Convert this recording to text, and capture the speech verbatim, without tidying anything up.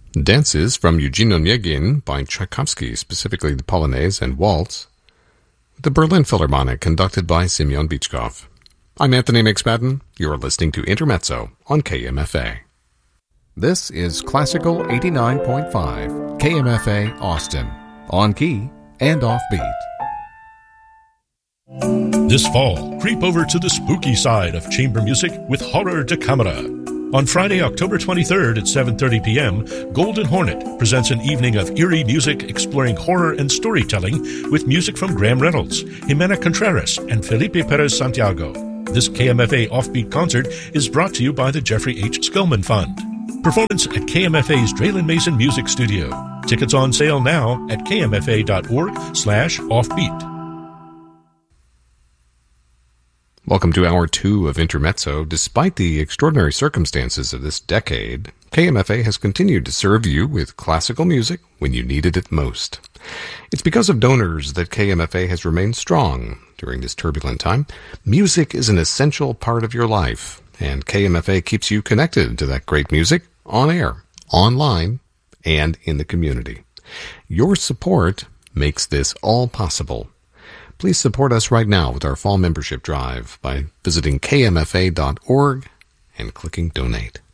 Dances from Eugene Onegin by Tchaikovsky, specifically the Polonaise and Waltz. The Berlin Philharmonic, conducted by Semyon Bychkov. I'm Anthony McSpadden. You're listening to Intermezzo on K M F A. This is Classical eighty-nine point five, K M F A Austin, on key and offbeat. This fall, creep over to the spooky side of chamber music with Horror da Camera. On Friday, October twenty-third at seven thirty p.m., Golden Hornet presents an evening of eerie music exploring horror and storytelling with music from Graham Reynolds, Jimena Contreras, and Felipe Perez Santiago. This K M F A Offbeat concert is brought to you by the Jeffrey H. Skillman Fund. Performance at K M F A's Draylen Mason Music Studio. Tickets on sale now at kmfa.org slash offbeat. Welcome to Hour two of Intermezzo. Despite the extraordinary circumstances of this decade, K M F A has continued to serve you with classical music when you needed it most. It's because of donors that K M F A has remained strong during this turbulent time. Music is an essential part of your life, and K M F A keeps you connected to that great music on air, online, and in the community. Your support makes this all possible. Please support us right now with our fall membership drive by visiting k m f a dot org and clicking Donate.